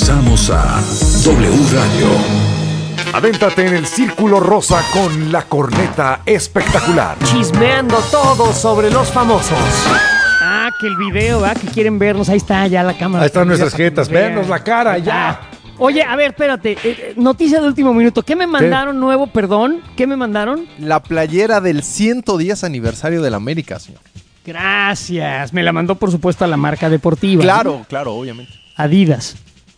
Regresamos a W Radio. Adéntrate en el círculo rosa con la corneta espectacular. Chismeando todo sobre los famosos. Ah, que el video, que quieren vernos. Ahí está ya la cámara. Ahí están nuestras jetas. Venos la cara, ya. Oye, a ver, espérate. Noticia de último minuto. ¿Qué me mandaron nuevo, perdón? ¿Qué me mandaron? La playera del 110 aniversario de la América, señor. Gracias. Me la mandó, por supuesto, a la marca deportiva. Claro, claro, obviamente. Adidas.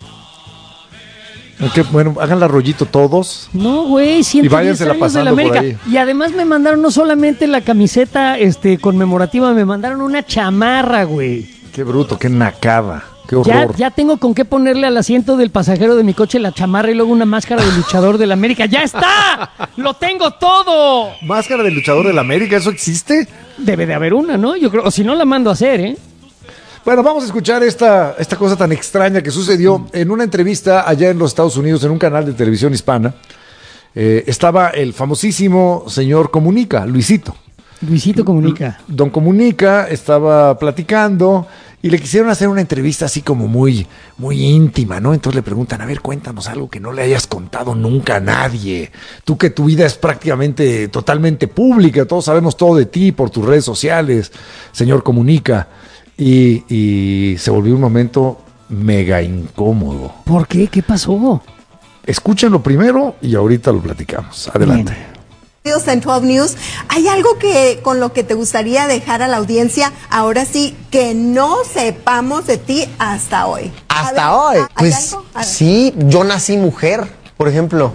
Okay, bueno, hagan la rollito todos. No, güey, 110 años de la América. Y además me mandaron no solamente la camiseta conmemorativa, me mandaron una chamarra, güey. Qué bruto, qué nacada. Qué horror. Ya tengo con qué ponerle al asiento del pasajero de mi coche la chamarra y luego una máscara de luchador de la América. ¡Ya está! ¡Lo tengo todo! ¿Máscara de luchador de la América? ¿Eso existe? Debe de haber una, ¿no? Yo creo, o si no la mando a hacer, ¿eh? Bueno, vamos a escuchar esta cosa tan extraña que sucedió en una entrevista allá en los Estados Unidos, en un canal de televisión hispana. Estaba el famosísimo señor Comunica, Luisito. Luisito Comunica. Don Comunica estaba platicando y le quisieron hacer una entrevista así como muy, muy íntima, ¿no? Entonces le preguntan, a ver, cuéntanos algo que no le hayas contado nunca a nadie. Tú que tu vida es prácticamente totalmente pública, todos sabemos todo de ti por tus redes sociales, señor Comunica. Y se volvió un momento mega incómodo. ¿Por qué? ¿Qué pasó? Escúchenlo primero y ahorita lo platicamos. Adelante. En 12 News, ¿hay algo con lo que te gustaría dejar a la audiencia ahora sí que no sepamos de ti hasta hoy? ¿Hasta hoy? Pues sí, yo nací mujer, por ejemplo.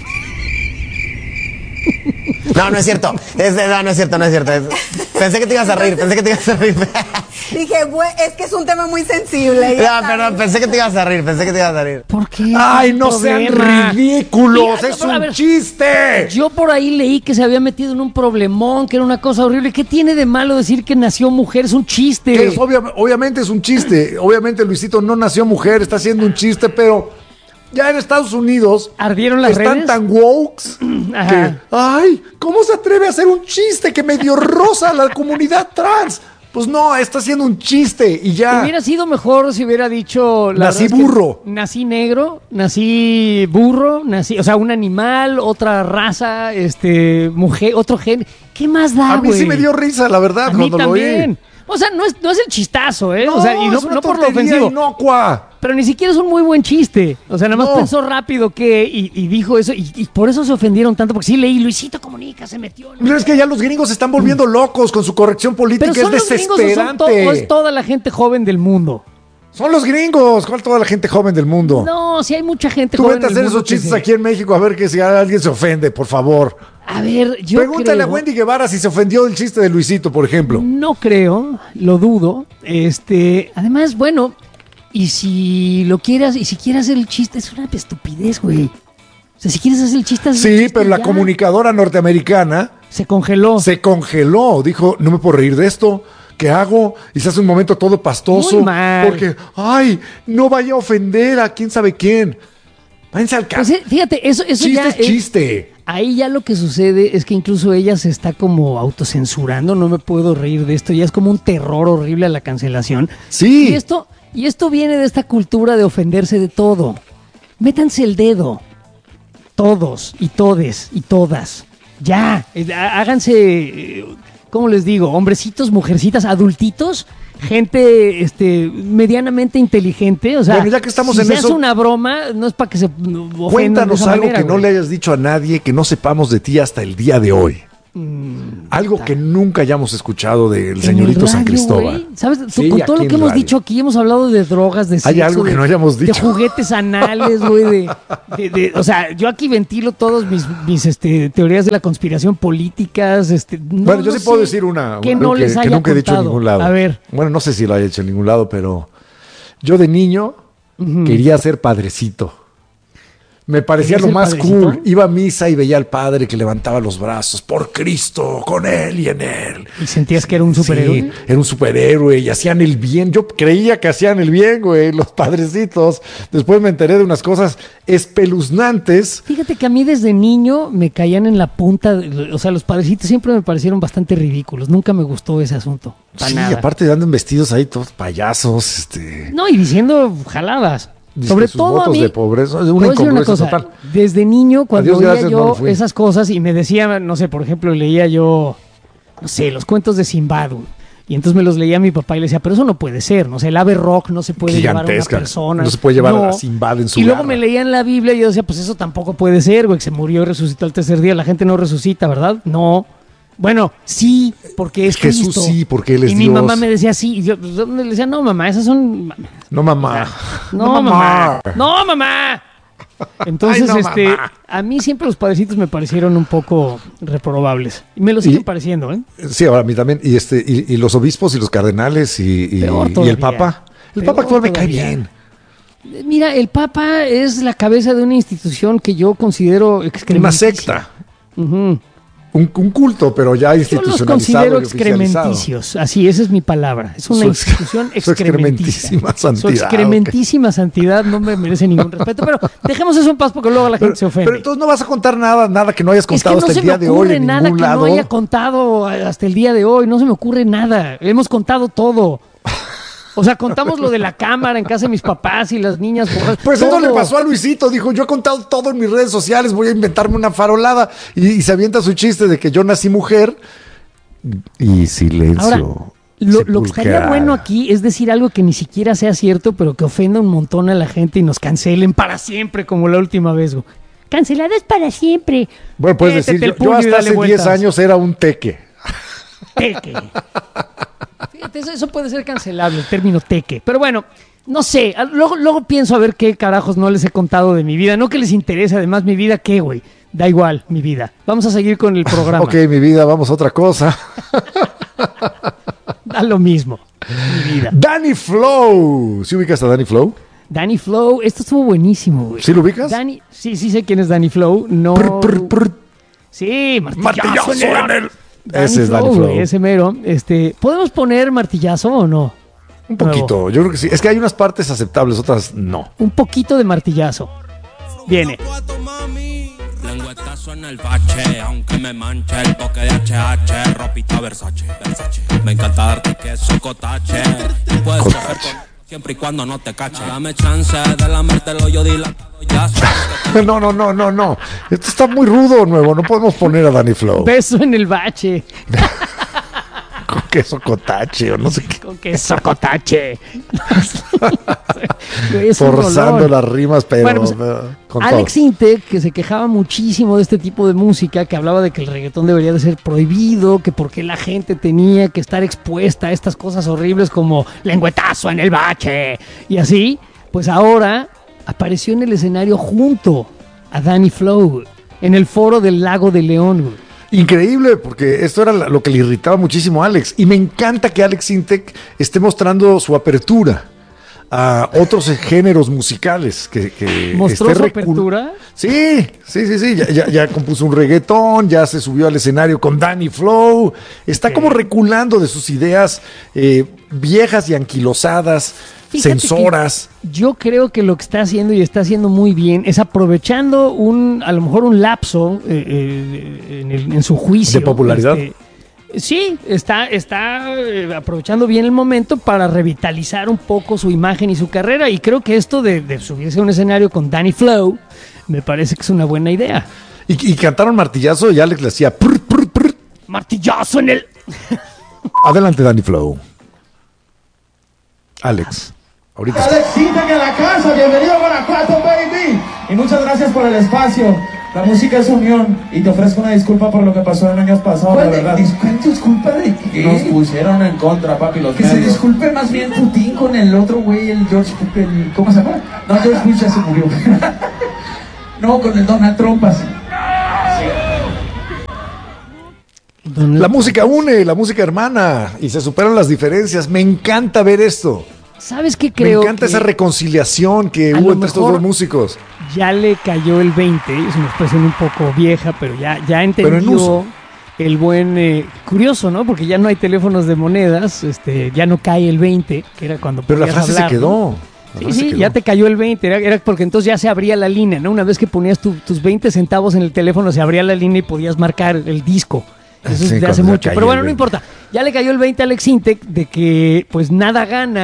No, no es cierto. No es cierto. Pensé que te ibas a reír, Dije, es que es un tema muy sensible. No, perdón, pensé que te ibas a reír. ¿Por qué? ¡Ay, no sean ridículos! ¡Es un chiste! Yo por ahí leí que se había metido en un problemón, que era una cosa horrible. ¿Qué tiene de malo decir que nació mujer? Es un chiste. Obviamente es un chiste. Obviamente Luisito no nació mujer, está haciendo un chiste, pero... Ya en Estados Unidos ardieron las redes. Están tan wokes que, ay, ¿cómo se atreve a hacer un chiste que medio rosa a la comunidad trans? Pues no, está haciendo un chiste y ya. Hubiera sido mejor si hubiera dicho... Nací burro. Nací negro, nací burro, o sea, un animal, otra raza, mujer, otro gen. ¿Qué más da, güey? A mí sí me dio risa, la verdad, cuando lo oí. O sea, no es el chistazo, ¿eh? No, o sea, y no por lo ofensivo. Inocua. Pero ni siquiera es un muy buen chiste. O sea, nada más pensó rápido y dijo eso. Y por eso se ofendieron tanto. Porque sí leí, Luisito Comunica se metió. Pero es que ya los gringos se están volviendo locos con su corrección política. Pero es desesperante. ¿O es toda la gente joven del mundo? Son los gringos. ¿Cuál toda la gente joven del mundo? No, sí hay mucha gente joven. Tú vete a hacer esos chistes aquí en México a ver que si alguien se ofende, por favor. A ver, Pregúntale a Wendy Guevara si se ofendió del chiste de Luisito, por ejemplo. No creo, lo dudo. Además, bueno, y si quieres hacer el chiste, es una estupidez, güey. O sea, si quieres hacer el chiste... Sí, pero la comunicadora norteamericana... Se congeló. Dijo, no me puedo reír de esto. ¿Qué hago? Y se hace un momento todo pastoso. Muy mal. Porque, ay, no vaya a ofender a quién sabe quién. Váyanse al caso. Pues fíjate, eso chiste ya es chiste. Ahí ya lo que sucede es que incluso ella se está como autocensurando. No me puedo reír de esto. Ya es como un terror horrible a la cancelación. Sí. Y esto viene de esta cultura de ofenderse de todo. Métanse el dedo. Todos y todes y todas. Ya. Háganse, ¿cómo les digo? Hombrecitos, mujercitas, adultitos. Gente medianamente inteligente, o sea, bueno, ya que estamos si en se eso, hace una broma, no es para que se ofendan. Cuéntanos algo manera, que no le hayas dicho a nadie, que no sepamos de ti hasta el día de hoy. Algo que nunca hayamos escuchado del señorito San Cristóbal. ¿Sabes? Sí, con todo lo que hemos radio. dicho aquí, hemos hablado de drogas, de sexo. Hay algo que no hayamos dicho. De juguetes anales, güey. O sea, yo aquí ventilo todas mis teorías de la conspiración políticas. Bueno, yo sí puedo decir una que no les haya que nunca he dicho en contado. ningún lado. A ver. Bueno, no sé si lo haya hecho en ningún lado, pero yo de niño quería ser padrecito. Me parecía lo más cool. Iba a misa y veía al padre que levantaba los brazos. Por Cristo, con él y en él. ¿Y sentías que era un superhéroe? Sí, era un superhéroe y hacían el bien. Yo creía que hacían el bien, güey, los padrecitos. Después me enteré de unas cosas espeluznantes. Fíjate que a mí desde niño me caían en la punta. O sea, los padrecitos siempre me parecieron bastante ridículos. Nunca me gustó ese asunto. Sí, nada. Aparte andan vestidos ahí todos payasos. No, y diciendo jaladas. Sobre sus todo votos a mí, de pobreza, te una voy a decir una incongruencia cosa, total. desde niño cuando Adiós, veía gracias, no yo lo fui. esas cosas y me decía, no sé, por ejemplo, leía yo, no sé, los cuentos de Sinbad, güey, y entonces me los leía a mi papá y le decía, pero eso no puede ser, no sé, el ave rock no se puede llevar a una Gigantesca. persona. No se puede llevar a Sinbad en su Y luego garra. me leía en la Biblia y yo decía, pues eso tampoco puede ser, güey, que se murió y resucitó al tercer día, la gente no resucita, ¿verdad? No. Bueno, sí, porque es Jesús Cristo. sí, porque Él es y mi Dios. mamá me decía sí, y yo le decía, no, mamá, esas son... No, mamá. No, mamá. No, mamá. Entonces, Ay, no, mamá. a mí siempre los padrecitos me parecieron un poco reprobables. Y me lo siguen pareciendo, ¿eh? Sí, ahora a mí también. Y los obispos y los cardenales y Peor el todavía. Papa. El Peor Papa actual me cae todavía. bien. Mira, el Papa es la cabeza de una institución que yo considero excrementísima. Una secta. Ujú. Un culto, pero ya Yo los institucionalizado considero y oficializado. excrementicios. Así, esa es mi palabra. Es una Su institución su excrementísima excrementísima. Su santidad, excrementísima santidad no me merece ningún respeto. Pero dejemos eso en paz porque luego la gente se ofende. Pero entonces no vas a contar nada que no hayas Es que contado no hasta se el día me de hoy ocurre en nada ningún que lado. no haya contado hasta el día de hoy. No se me ocurre nada. Hemos contado todo. O sea, contamos lo de la cámara en casa de mis papás y las niñas borrachas. Pues eso Todo. le pasó a Luisito, dijo, yo he contado todo en mis redes sociales, voy a inventarme una farolada y se avienta su chiste de que yo nací mujer y silencio. Ahora, lo que estaría sepulcral. bueno aquí es decir algo que ni siquiera sea cierto, pero que ofenda un montón a la gente y nos cancelen para siempre, como la última vez. Güey. Canceladas para siempre. Bueno, puedes Métete decir, el yo puño y hasta dale hace vueltas. 10 años era un teque. Teque. Fíjate, eso puede ser cancelable, el término teque. Pero bueno, no sé. Luego pienso a ver qué carajos no les he contado de mi vida. No que les interese, además, mi vida, ¿qué, güey? Da igual, mi vida. Vamos a seguir con el programa. Ok, mi vida, vamos a otra cosa. Da lo mismo, mi vida. Danny Flow. ¿Sí ubicas a Danny Flow? Danny Flow, esto estuvo buenísimo, güey. ¿Sí lo ubicas? Sí sé quién es Danny Flow. No. Sí, martillazo Martillazo en el... Danny Ese es Danny Flow, Flow. güey, ese mero. ¿Podemos poner martillazo o no? Un poquito, yo creo que sí. Es que hay unas partes aceptables, otras no. Un poquito de martillazo. Viene. Lengüetazo en el bache, aunque me manche el toque de HH, ropita Versace. Me encanta darte queso cotache. Puedes Cotache. coger con siempre y cuando no te cache. Dame chance de lamértelo yo dilatado ya sabes No. Esto está muy rudo, nuevo. No podemos poner a Danny Flow Beso en el bache. con queso cotache o no sé qué. Con queso cotache. Güey, es un Forzando rolón. las rimas, pero Bueno, pues, con Alex todo. Intec, que se quejaba muchísimo de este tipo de música, que hablaba de que el reggaetón debería de ser prohibido, que por qué la gente tenía que estar expuesta a estas cosas horribles como lengüetazo en el bache y así, pues ahora apareció en el escenario junto a Danny Flow en el foro del Lago de León. Güey. Increíble, porque esto era lo que le irritaba muchísimo a Alex. Y me encanta que Alex Intec esté mostrando su apertura a otros géneros musicales. Que ¿Mostró esté su apertura? Sí. Ya compuso un reggaetón, ya se subió al escenario con Danny Flow. Está como reculando de sus ideas viejas y anquilosadas, Fíjate censoras. que yo creo que lo que está haciendo y está haciendo muy bien es aprovechando a lo mejor un lapso en su juicio. ¿De popularidad? Sí, está aprovechando bien el momento para revitalizar un poco su imagen y su carrera. Y creo que esto de subirse a un escenario con Danny Flow me parece que es una buena idea. Y cantaron martillazo y Alex le hacía prr, prr, prr. Martillazo en el... Adelante, Danny Flow. Alex, ahorita. Alex Intec en la casa, bienvenido a Guanajuato, baby. Y muchas gracias por el espacio. La música es unión y te ofrezco una disculpa por lo que pasó en años pasados, la verdad. ¿Disculpa de qué? Nos pusieron en contra, papi, los Que se medios. disculpe más bien Putin con el otro güey, el George, ¿cómo se llama? No, George Bush ya se murió. No, con el Donald Trump así. La música une, la música hermana y se superan las diferencias. Me encanta ver esto. ¿Sabes qué creo? Me encanta que esa reconciliación que a hubo lo entre estos mejor dos músicos. ya le cayó el 20, es una expresión un poco vieja, pero ya Pero en entendió uso. el buen... curioso, ¿no? Porque ya no hay teléfonos de monedas, ya no cae el 20, que era cuando Pero la podías frase hablar, se ¿no? quedó. La Sí, frase sí, quedó. ya te cayó el 20, era porque entonces ya se abría la línea, ¿no? Una vez que ponías tus 20 centavos en el teléfono, se abría la línea y podías marcar el disco. Eso Sí, es de hace cuando ya mucho. cayó Pero bueno, el no 20. importa. Ya le cayó el 20 a Alex Intec de que pues nada gana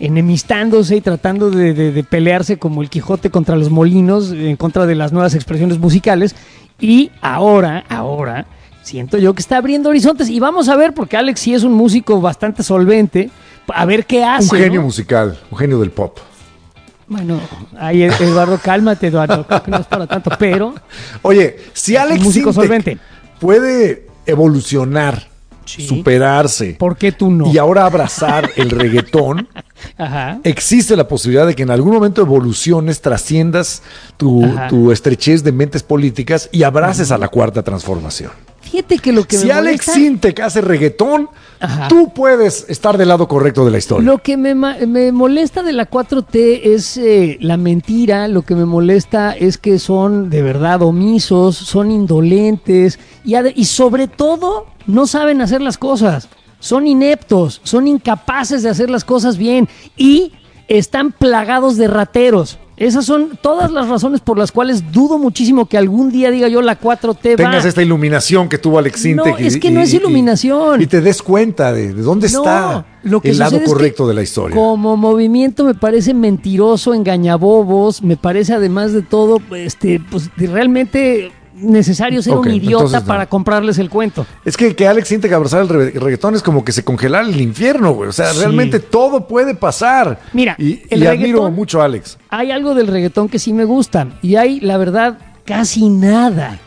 enemistándose y tratando de pelearse como el Quijote contra los molinos, en contra de las nuevas expresiones musicales. Y ahora, siento yo que está abriendo horizontes. Y vamos a ver, porque Alex sí es un músico bastante solvente, a ver qué hace. Un genio ¿no? musical, un genio del pop. Bueno, ahí Eduardo, cálmate, Eduardo, creo que no es para tanto, pero... Oye, si Alex músico Sintek solvente puede evolucionar, Sí. superarse, ¿por qué tú no? y ahora abrazar el reggaetón, Ajá. existe la posibilidad de que en algún momento evoluciones, trasciendas tu estrechez de mentes políticas y abraces a la cuarta transformación. Fíjate que lo que Si me Alex molesta... Sintek hace reggaetón, Ajá. tú puedes estar del lado correcto de la historia. Lo que me molesta de la 4T es la mentira, lo que me molesta es que son de verdad omisos, son indolentes y sobre todo no saben hacer las cosas, son ineptos, son incapaces de hacer las cosas bien y están plagados de rateros. Esas son todas las razones por las cuales dudo muchísimo que algún día diga yo la 4T tengas va. esta iluminación que tuvo Alex Sintek. No, es que no es iluminación. Y te des cuenta de dónde está lo que el lado sucede es correcto que de la historia. Como movimiento me parece mentiroso, engañabobos, me parece además de todo, pues realmente necesario ser Ok, un idiota entonces no. para comprarles el cuento. Es que Alex Sintek abrazar el reggaetón es como que se congelara el infierno, güey. O sea, Sí. realmente todo puede pasar. Mira, y el admiro reggaetón- mucho a Alex. Hay algo del reggaetón que sí me gusta y hay, la verdad, casi nada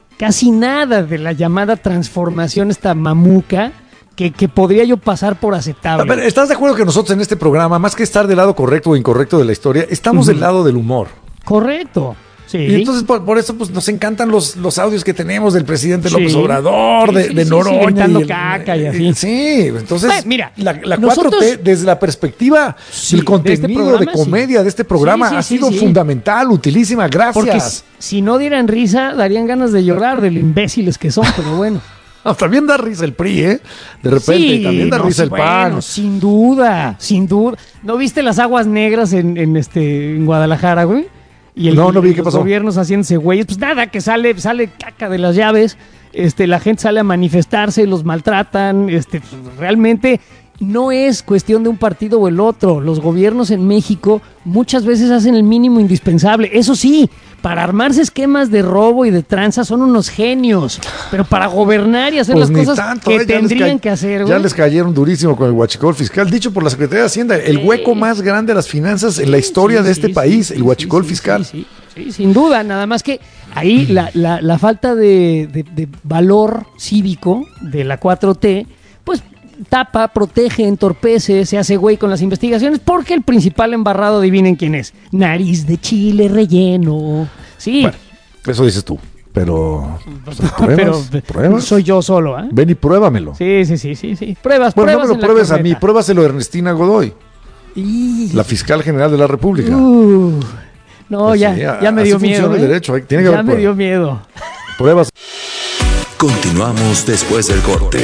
de la llamada transformación esta mamuca que podría yo pasar por aceptable. A ver, ¿estás de acuerdo que nosotros en este programa, más que estar del lado correcto o incorrecto de la historia, estamos del lado del humor? Correcto. Sí. Y entonces por eso pues nos encantan los audios que tenemos del presidente Sí. López Obrador, Sí, de sí, Noroña. gritando y caca y así. Sí, entonces Pues, mira, la nosotros- 4T desde la perspectiva Sí, del contenido, de este de programa, comedia de este programa Sí, ha sí, sido sí. fundamental, utilísima, gracias. Porque si no dieran risa, darían ganas de llorar de lo imbéciles que son, pero bueno. También da risa el PRI, ¿eh? De repente, Sí, también da no, risa el bueno, PAN. sin duda. ¿No viste las aguas negras en Guadalajara, güey? Y No vi, ¿qué los pasó? gobiernos haciéndose güeyes. Pues nada, que sale caca de las llaves, la gente sale a manifestarse, los maltratan, pues, realmente no es cuestión de un partido o el otro. Los gobiernos en México muchas veces hacen el mínimo indispensable. Eso sí, para armarse esquemas de robo y de tranza son unos genios, pero para gobernar y hacer Pues las ni cosas tanto, que ya les tendrían ca- que hacer, Ya güey. les cayeron durísimo con el huachicol fiscal, dicho por la Secretaría de Hacienda, el hueco más grande de las finanzas en la historia de este país, el huachicol fiscal. Sí, sin duda, nada más que ahí la falta de valor cívico de la 4T, pues tapa, protege, entorpece, se hace güey con las investigaciones, porque el principal embarrado, adivinen quién es, nariz de chile relleno. Sí, Bueno, eso dices tú, pero pero pruebas. soy yo solo, ¿eh? Ven y pruébamelo. Sí. Pruebas, Bueno, no pruebas me lo en la pruebes a mí, concreta. pruébaselo a Ernestina Godoy, Y- la fiscal general de la República. no, Pues sí, ya me así dio miedo. funciona el derecho, tiene que ya haber me prueba. dio miedo. Pruebas. Continuamos después del corte.